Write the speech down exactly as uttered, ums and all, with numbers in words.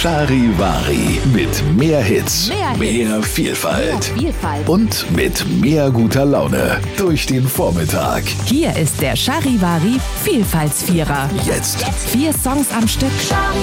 Charivari mit mehr Hits, Mehr Hits. mehr Vielfalt Mehr Vielfalt. und mit mehr guter Laune durch den Vormittag. Hier ist der Charivari Vielfaltsvierer. Jetzt. Vier Songs am Stück.